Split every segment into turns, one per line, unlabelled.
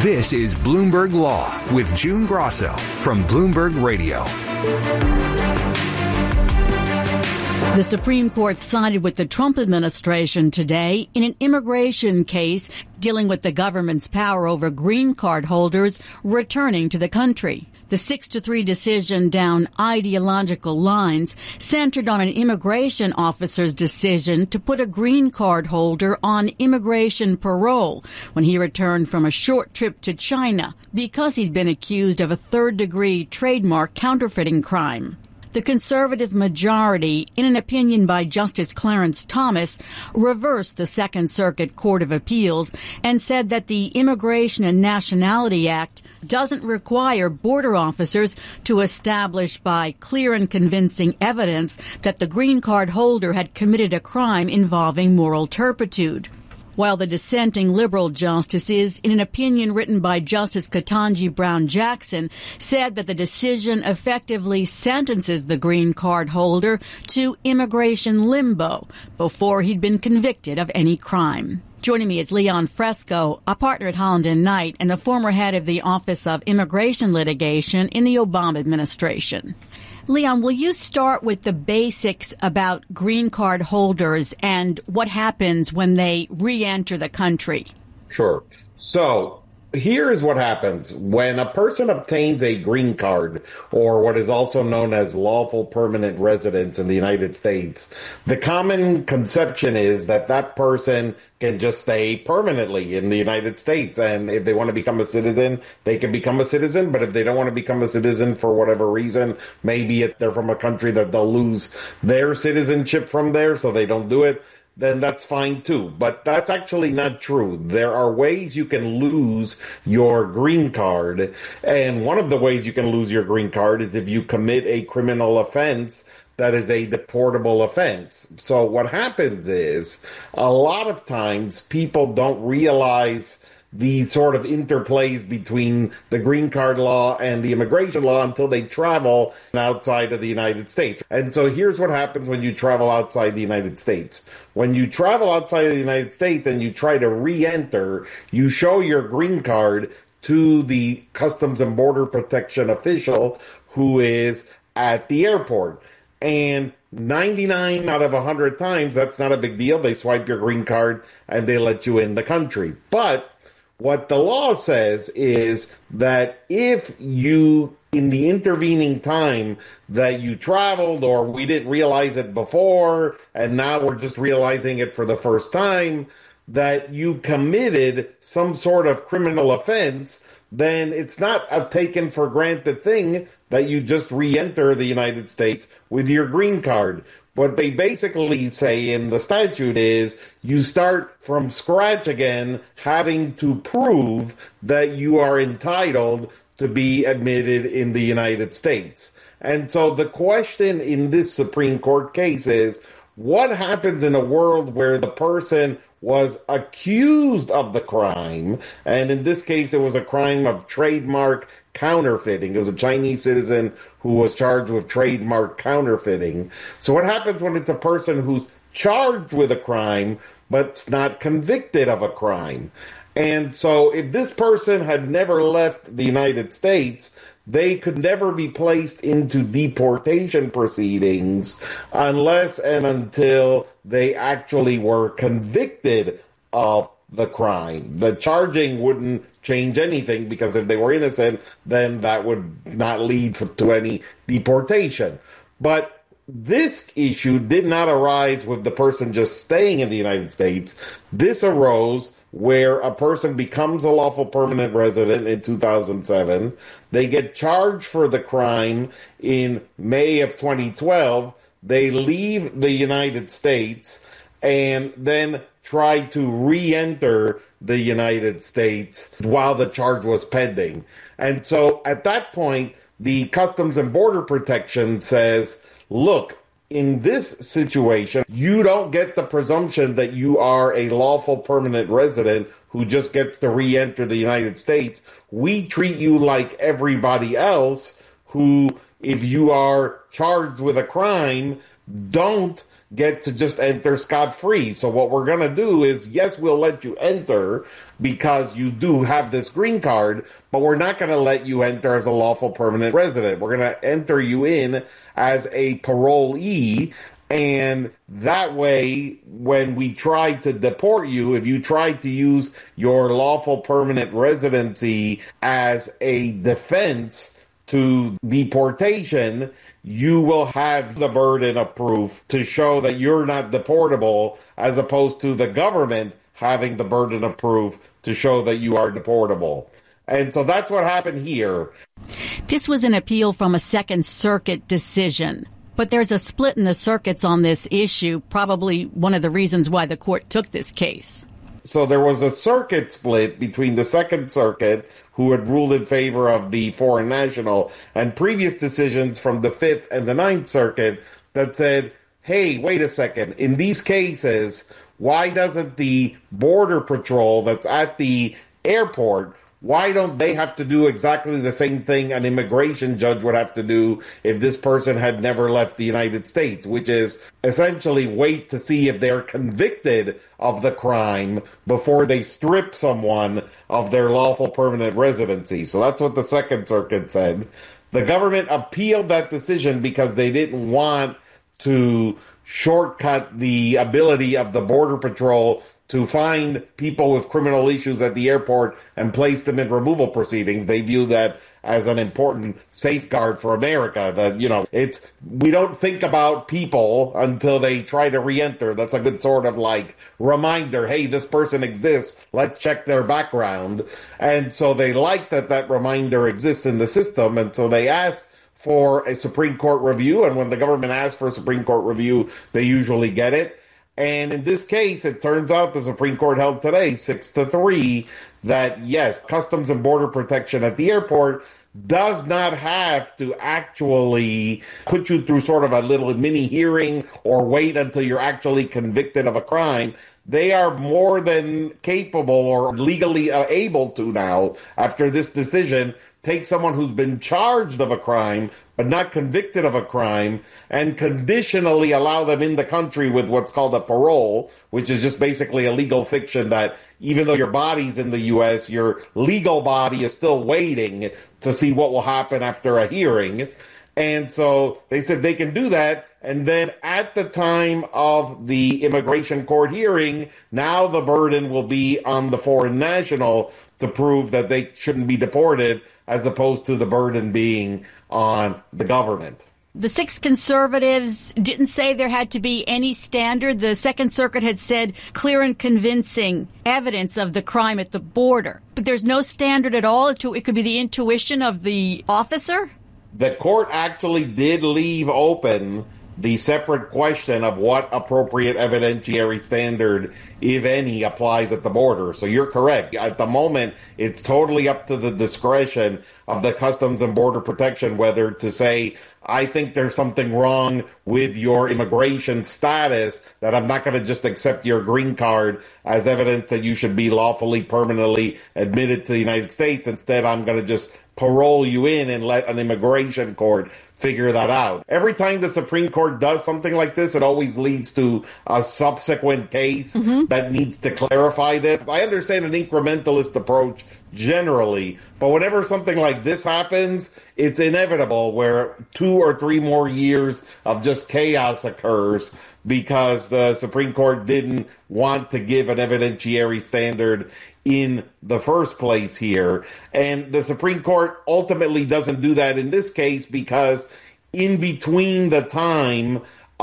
This is Bloomberg Law with June Grosso from Bloomberg Radio.
The Supreme Court sided with the Trump administration today in an immigration case dealing with the government's power over green card holders returning to the country. The 6-3 decision down ideological lines centered on an immigration officer's decision to put a green card holder on immigration parole when he returned from a short trip to China because he'd been accused of a third-degree trademark counterfeiting crime. The conservative majority, in an opinion by Justice Clarence Thomas, reversed the Second Circuit Court of Appeals and said that the Immigration and Nationality Act doesn't require border officers to establish by clear and convincing evidence that the green card holder had committed a crime involving moral turpitude. While the dissenting liberal justices, in an opinion written by Justice Ketanji Brown Jackson, said that the decision effectively sentences the green card holder to immigration limbo before he'd been convicted of any crime. Joining me is Leon Fresco, a partner at Holland & Knight and the former head of the Office of Immigration Litigation in the Obama administration. Leon, will you start with the basics about green card holders and what happens when they re-enter the country?
Sure. So here is what happens when a person obtains a green card, or what is also known as lawful permanent residence in the United States. The common conception is that that person can just stay permanently in the United States. And if they want to become a citizen, they can become a citizen. But if they don't want to become a citizen for whatever reason, maybe if they're from a country that they'll lose their citizenship from there, so they don't do it, then that's fine too. But that's actually not true. There are ways you can lose your green card. And one of the ways you can lose your green card is if you commit a criminal offense that is a deportable offense. So what happens is a lot of times people don't realize the sort of interplays between the green card law and the immigration law until they travel outside of the United States. And so here's what happens when you travel outside the United States. When you travel outside of the United States and you try to re-enter, you show your green card to the Customs and Border Protection official who is at the airport. And 99 out of 100 times, that's not a big deal. They swipe your green card and they let you in the country. But what the law says is that if you, in the intervening time that you traveled, or we didn't realize it before, and now we're just realizing it for the first time, that you committed some sort of criminal offense, then it's not a taken for granted thing that you just re-enter the United States with your green card. What they basically say in the statute is you start from scratch again, having to prove that you are entitled to be admitted in the United States. And so the question in this Supreme Court case is, what happens in a world where the person was accused of the crime, and in this case it was a crime of trademark counterfeiting. It was a Chinese citizen who was charged with trademark counterfeiting. So what happens when it's a person who's charged with a crime but's not convicted of a crime? And so if this person had never left the United States, they could never be placed into deportation proceedings unless and until they actually were convicted of the crime. The charging wouldn't change anything, because if they were innocent, then that would not lead to any deportation. But this issue did not arise with the person just staying in the United States. This arose where a person becomes a lawful permanent resident in 2007. They get charged for the crime in May of 2012. They leave the United States and then try to re-enter the United States while the charge was pending. And so at that point, the Customs and Border Protection says, look, in this situation, you don't get the presumption that you are a lawful permanent resident who just gets to re-enter the United States. We treat you like everybody else who, if you are charged with a crime, don't get to just enter scot-free. So what we're going to do is, yes, we'll let you enter because you do have this green card, but we're not going to let you enter as a lawful permanent resident. We're going to enter you in as a parolee. And that way, when we try to deport you, if you try to use your lawful permanent residency as a defense to deportation, you will have the burden of proof to show that you're not deportable, as opposed to the government having the burden of proof to show that you are deportable. And so that's what happened here.
This was an appeal from a Second Circuit decision. But there's a split in the circuits on this issue, probably one of the reasons why the court took this case.
So there was a circuit split between the Second Circuit, who had ruled in favor of the foreign national, and previous decisions from the Fifth and the Ninth Circuit that said, hey, wait a second, in these cases, why doesn't the Border Patrol that's at the airport, why don't they have to do exactly the same thing an immigration judge would have to do if this person had never left the United States, which is essentially wait to see if they're convicted of the crime before they strip someone of their lawful permanent residency. So that's what the Second Circuit said. The government appealed that decision because they didn't want to shortcut the ability of the Border Patrol to find people with criminal issues at the airport and place them in removal proceedings. They view that as an important safeguard for America. That, we don't think about people until they try to re-enter. That's a good sort of like reminder. Hey, this person exists. Let's check their background. And so they like that reminder exists in the system. And so they ask for a Supreme Court review. And when the government asks for a Supreme Court review, they usually get it. And in this case, it turns out the Supreme Court held today 6-3 that, yes, Customs and Border Protection at the airport does not have to actually put you through sort of a little mini hearing or wait until you're actually convicted of a crime. They are more than capable or legally able to now, after this decision, take someone who's been charged of a crime but not convicted of a crime and conditionally allow them in the country with what's called a parole, which is just basically a legal fiction that even though your body's in the U.S., your legal body is still waiting to see what will happen after a hearing. And so they said they can do that. And then at the time of the immigration court hearing, now the burden will be on the foreign national to prove that they shouldn't be deported, as opposed to the burden being on the government.
The six conservatives didn't say there had to be any standard. The Second Circuit had said clear and convincing evidence of the crime at the border. But there's no standard at all. It could be the intuition of the officer?
The court actually did leave open the separate question of what appropriate evidentiary standard, if any, applies at the border. So you're correct. At the moment, it's totally up to the discretion of the Customs and Border Protection whether to say, I think there's something wrong with your immigration status, that I'm not going to just accept your green card as evidence that you should be lawfully, permanently admitted to the United States. Instead, I'm going to just parole you in and let an immigration court figure that out. Every time the Supreme Court does something like this, it always leads to a subsequent case that needs to clarify this. I understand an incrementalist approach generally, but whenever something like this happens, it's inevitable where 2 or 3 more years of just chaos occurs because the Supreme Court didn't want to give an evidentiary standard in the first place here. And the Supreme Court ultimately doesn't do that in this case because in between the time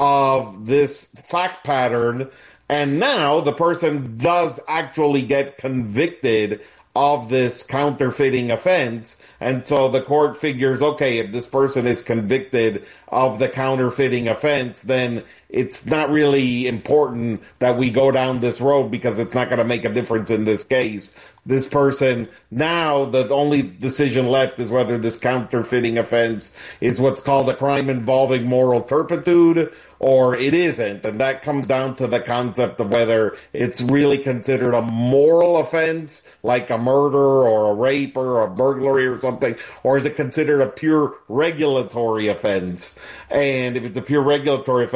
of this fact pattern and now the person does actually get convicted of this counterfeiting offense. And so the court figures, okay, if this person is convicted of the counterfeiting offense, then it's not really important that we go down this road because it's not going to make a difference in this case. This person, now the only decision left is whether this counterfeiting offense is what's called a crime involving moral turpitude or it isn't. And that comes down to the concept of whether it's really considered a moral offense, like a murder or a rape or a burglary or something, or is it considered a pure regulatory offense? And if it's a pure regulatory offense, then this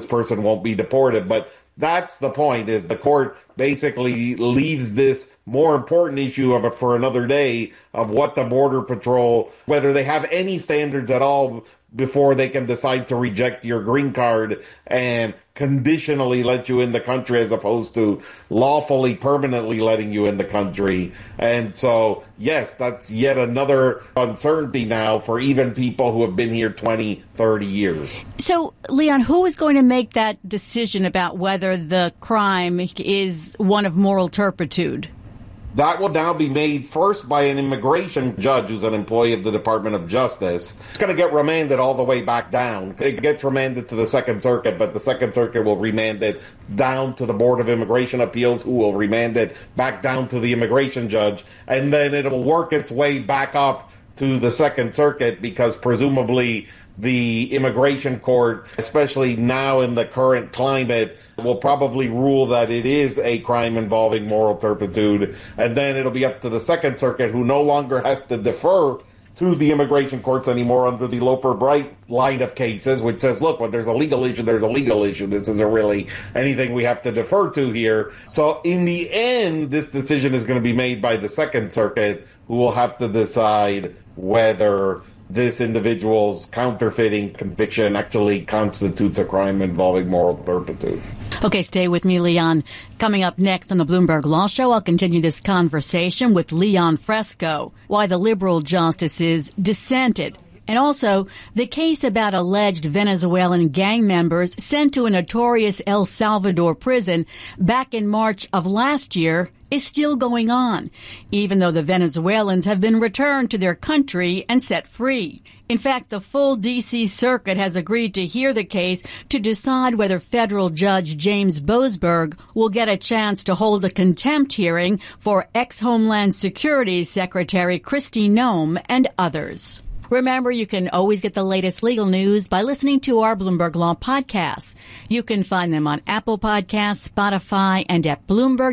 this person won't be deported. But that's the point, is the court basically leaves this more important issue of it for another day, of what the Border Patrol, whether they have any standards at all before they can decide to reject your green card and conditionally let you in the country as opposed to lawfully, permanently letting you in the country. And so, yes, that's yet another uncertainty now for even people who have been here 20, 30 years.
So, Leon, who is going to make that decision about whether the crime is one of moral turpitude?
That will now be made first by an immigration judge who's an employee of the Department of Justice. It's going to get remanded all the way back down. It gets remanded to the Second Circuit, but the Second Circuit will remand it down to the Board of Immigration Appeals, who will remand it back down to the immigration judge. And then it'll work its way back up to the Second Circuit, because presumably the immigration court, especially now in the current climate, will probably rule that it is a crime involving moral turpitude. And then it'll be up to the Second Circuit, who no longer has to defer to the immigration courts anymore under the Loper-Bright line of cases, which says, look, when there's a legal issue, there's a legal issue. This isn't really anything we have to defer to here. So in the end, this decision is going to be made by the Second Circuit, who will have to decide whether this individual's counterfeiting conviction actually constitutes a crime involving moral turpitude.
Okay, stay with me, Leon. Coming up next on the Bloomberg Law Show, I'll continue this conversation with Leon Fresco, why the liberal justices dissented, and also the case about alleged Venezuelan gang members sent to a notorious El Salvador prison back in March of last year is still going on, even though the Venezuelans have been returned to their country and set free. In fact, the full D.C. Circuit has agreed to hear the case to decide whether federal judge James Boasberg will get a chance to hold a contempt hearing for ex-Homeland Security Secretary Kristi Noem and others. Remember, you can always get the latest legal news by listening to our Bloomberg Law podcasts. You can find them on Apple Podcasts, Spotify, and at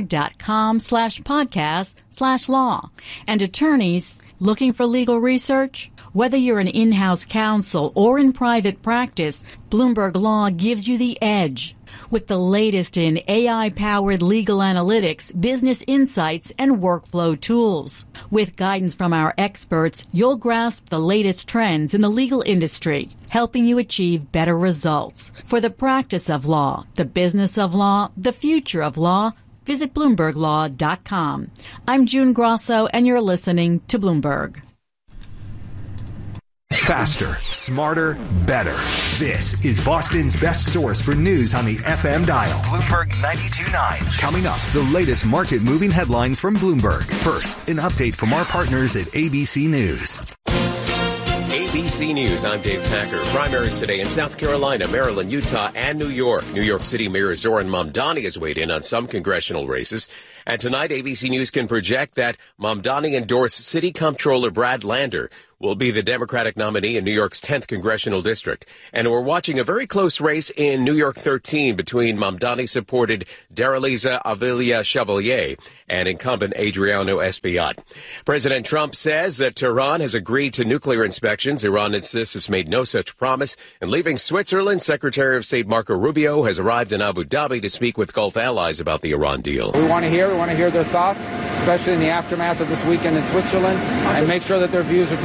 Bloomberg.com/podcast/law. And attorneys looking for legal research? Whether you're an in-house counsel or in private practice, Bloomberg Law gives you the edge. With the latest in AI-powered legal analytics, business insights, and workflow tools. With guidance from our experts, you'll grasp the latest trends in the legal industry, helping you achieve better results. For the practice of law, the business of law, the future of law, visit BloombergLaw.com. I'm June Grosso, and you're listening to Bloomberg.
Faster, smarter, better. This is Boston's best source for news on the FM dial. Bloomberg 92.9. Coming up, the latest market-moving headlines from Bloomberg. First, an update from our partners at ABC News.
ABC News, I'm Dave Packer. Primaries today in South Carolina, Maryland, Utah, and New York. New York City Mayor Zoran Mamdani has weighed in on some congressional races. And tonight, ABC News can project that Mamdani-endorsed City Comptroller Brad Lander will be the Democratic nominee in New York's 10th congressional district. And we're watching a very close race in New York 13 between Mamdani-supported Daraliza Avila Chevalier and incumbent Adriano Espaillat. President Trump says that Tehran has agreed to nuclear inspections. Iran insists it's made no such promise. And leaving Switzerland, Secretary of State Marco Rubio has arrived in Abu Dhabi to speak with Gulf allies about the Iran deal.
We want to hear their thoughts, especially in the aftermath of this weekend in Switzerland, and make sure that their views are